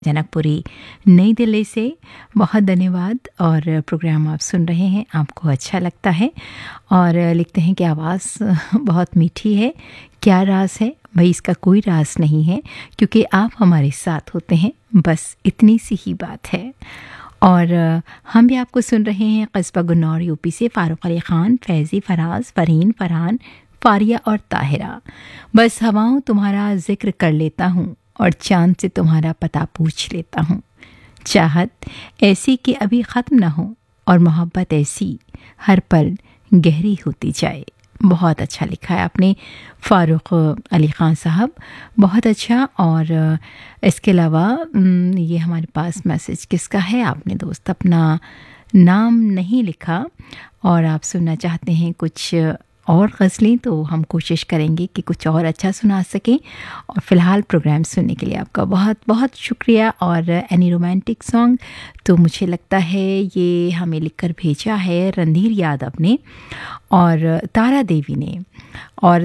जनकपुरी नई दिल्ली से बहुत धन्यवाद। और प्रोग्राम आप सुन रहे हैं, आपको अच्छा लगता है और लिखते हैं कि आवाज़ बहुत मीठी है। क्या राज है भाई? इसका कोई राज नहीं है, क्योंकि आप हमारे साथ होते हैं, बस इतनी सी ही बात है। और हम भी आपको सुन रहे हैं कस्बा गुन्नौर यूपी से फारूक अली ख़ान, फैज़ी, फराज, फ़रीन, फरहान, फारिया और ताहिरा। बस हवाओं तुम्हारा जिक्र कर लेता हूँ और चांद से तुम्हारा पता पूछ लेता हूँ। चाहत ऐसी कि अभी ख़त्म न हो और मोहब्बत ऐसी हर पल गहरी होती जाए। बहुत अच्छा लिखा है आपने फ़ारूक अली ख़ान साहब, बहुत अच्छा। और इसके अलावा ये हमारे पास मैसेज किसका है? आपने दोस्त अपना नाम नहीं लिखा और आप सुनना चाहते हैं कुछ और गज़लें, तो हम कोशिश करेंगे कि कुछ और अच्छा सुना सकें। और फ़िलहाल प्रोग्राम सुनने के लिए आपका बहुत बहुत शुक्रिया। और एनी रोमांटिक सॉन्ग तो मुझे लगता है ये हमें लिखकर भेजा है रणधीर यादव ने और तारा देवी ने। और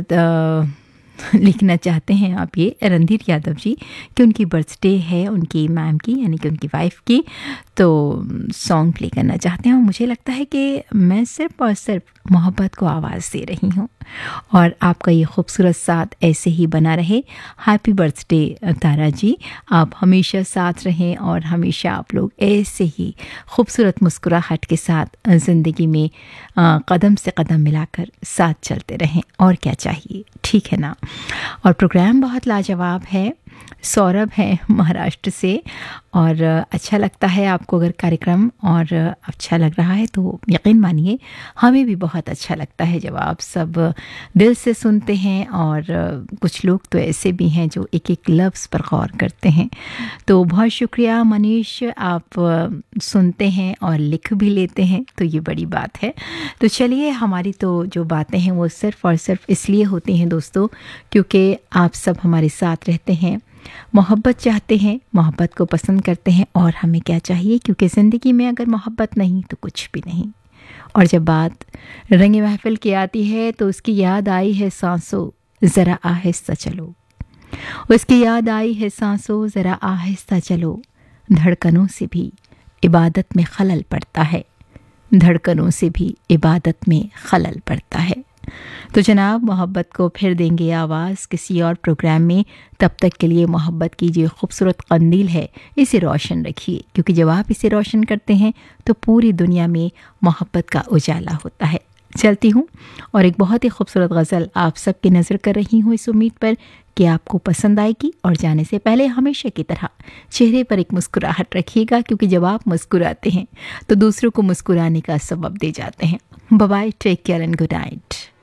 लिखना चाहते हैं आप ये रणधीर यादव जी कि उनकी बर्थडे है उनकी मैम की, यानी कि उनकी वाइफ की, तो सॉन्ग प्ले करना चाहते हैं। और मुझे लगता है कि मैं सिर्फ और सिर्फ मोहब्बत को आवाज़ दे रही हूँ और आपका ये खूबसूरत साथ ऐसे ही बना रहे। हैप्पी बर्थडे तारा जी, आप हमेशा साथ रहें और हमेशा आप लोग ऐसे ही खूबसूरत मुस्कुराहट के साथ ज़िंदगी में कदम से कदम मिलाकर साथ चलते रहें। और क्या चाहिए, ठीक है ना? और प्रोग्राम बहुत लाजवाब है। सौरभ है महाराष्ट्र से और अच्छा लगता है आपको अगर कार्यक्रम और अच्छा लग रहा है तो यकीन मानिए हमें भी बहुत अच्छा लगता है जब आप सब दिल से सुनते हैं। और कुछ लोग तो ऐसे भी हैं जो एक एक लफ्ज़ पर गौर करते हैं। तो बहुत शुक्रिया मनीष, आप सुनते हैं और लिख भी लेते हैं, तो ये बड़ी बात है। तो चलिए, हमारी तो जो बातें हैं वो सिर्फ़ और सिर्फ इसलिए होती हैं दोस्तों क्योंकि आप सब हमारे साथ रहते हैं, मोहब्बत चाहते हैं, मोहब्बत को पसंद करते हैं। और हमें क्या चाहिए, क्योंकि ज़िंदगी में अगर मोहब्बत नहीं तो कुछ भी नहीं। और जब बात रंग महफिल की आती है तो उसकी याद आई है सांसों ज़रा आहिस्ता चलो, उसकी याद आई है सांसों ज़रा आहिस्ता चलो। धड़कनों से भी इबादत में खलल पड़ता है, धड़कनों से भी इबादत में खलल पड़ता है। तो जनाब, मोहब्बत को फिर देंगे आवाज़ किसी और प्रोग्राम में। तब तक के लिए मोहब्बत की जो खूबसूरत कंदील है इसे रोशन रखिए, क्योंकि जब आप इसे रोशन करते हैं तो पूरी दुनिया में मोहब्बत का उजाला होता है। चलती हूँ और एक बहुत ही खूबसूरत गज़ल आप सबकी नज़र कर रही हूँ, इस उम्मीद पर कि आपको पसंद आएगी। और जाने से पहले हमेशा की तरह चेहरे पर एक मुस्कुराहट रखिएगा, क्योंकि जब आप मुस्कुराते हैं तो दूसरों को मुस्कुराने का सबब दे जाते हैं। Bye bye, take care and good night.